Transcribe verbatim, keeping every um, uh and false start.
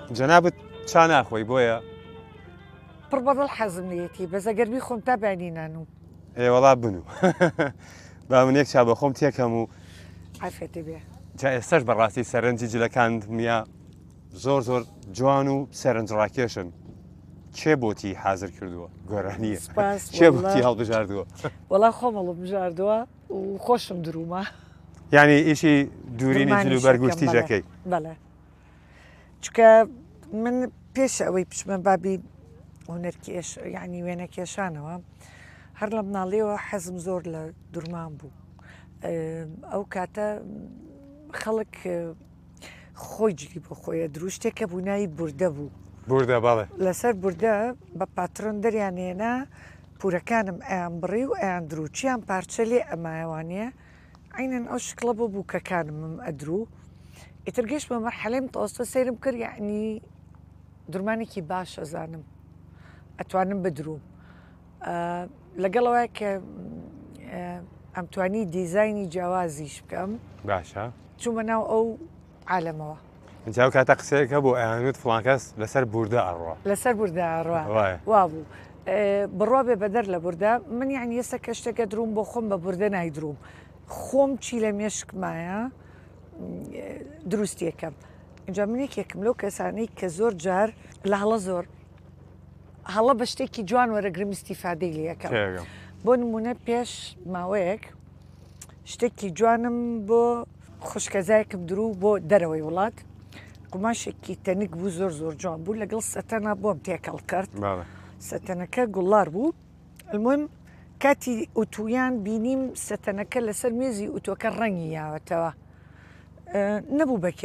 جەنابەت چا ناخۆی بۆیە پڕ بەدڵ حەزم لێتی بەس ئەگەر بیخۆم تا بینینان و ئێوەڵا بن و با من یەک چا بە خۆم تێکەم و عافێتێ بێ جا ئێستش بەڕاستی سەرنجی جلەکاندمیە زۆر زۆر جوان و سەرنجڕاکێشن کێ بۆتی حازر کردووە گۆرانیە کێ بۆتی هەڵبژاردووە وەڵا خۆم هەڵبژاردووە و خۆشم درومە یعنی ئیشی دوورینی جلو بەرگشتی ژەکەی بەڵێ چکە من پێش ئەوەی پشمە بابی هونەرکێش یعنی وێنە کێشانەوە هەر لە مناڵیەوە حەزم زۆر لە دوورمان بوو ئەو کاتە خەڵک خۆی جلی بۆ خۆیە دروشتێکە بوونایی بوردە بوو بوردە باڵێ لەسەر بوردە بە پاترۆن دەریانێنا پورەکانم ئەیان بڕی و ئەیان دروچیان پارچە لێ ئەمایوانەیە عینەن ئەو شکڵە بۆ بووکەکانمم ئەدرو ئیتر گەشت بە مەرحەلەی متەوەستە سەیرم کرد یعنی درمانێکی باش ئەزانم ئەتوانم بدروم لەگەڵەوەی کە ئەمتوانی دیزایانی جیاوازیش بکەم باشە چوومە ناو ئەو عالەمەوە ئەو کاتە قسەیەکە بۆ ئەیانوت فڵانکەس لەسەر بوردە ئەڕوا لەسەر بوردە ئەڕوا وا بوو بڕوا بێ بەدەر لە بوردە من یعنی ئێستا کە شتێکە دروم بۆ خۆم بە بوردە نایدروم خۆم چی لە مێشکمایە دروستیەکەم اینجا منێک یەکم لەو کەسانەی کە زۆر جار لە هەڵە زۆر هەڵە بە شتێکی جوان وەرەگرم استیفادەی لەکەم بۆ نمونە پێش ماوەیەک شتێکی جوانم بۆ خوشکەزایەکم درو بۆ دەرەوەی وڵات قماشێکی تەنک بوو زۆر زۆر جوان بوو لەگەڵ سەتەنا بۆم تێکەڵ کرد سەتەنەکە گوڵار بوو المهم کاتی ئۆتویان بینیم سەتەنەکە لەسەر مێزی ئۆتۆکە ڕەنگی یاوەتەوە نەبوو بەکێ